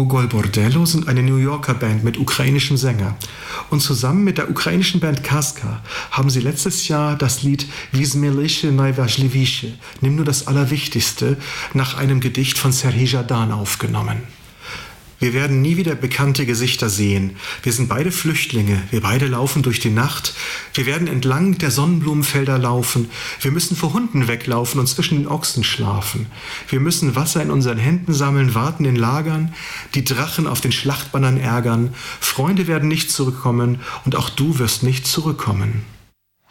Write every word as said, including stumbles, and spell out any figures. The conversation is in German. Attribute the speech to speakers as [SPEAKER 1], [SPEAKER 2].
[SPEAKER 1] Gogol Bordello sind eine New Yorker Band mit ukrainischem Sänger. Und zusammen mit der ukrainischen Band Kaska haben sie letztes Jahr das Lied Wizmeliše najvazliviše, nimm nur das Allerwichtigste, nach einem Gedicht von Serhij Žadan aufgenommen. Wir werden nie wieder bekannte Gesichter sehen. Wir sind beide Flüchtlinge. Wir beide laufen durch die Nacht. Wir werden entlang der Sonnenblumenfelder laufen. Wir müssen vor Hunden weglaufen und zwischen den Ochsen schlafen. Wir müssen Wasser in unseren Händen sammeln, warten in Lagern, die Drachen auf den Schlachtbannern ärgern. Freunde werden nicht zurückkommen und auch du wirst nicht zurückkommen.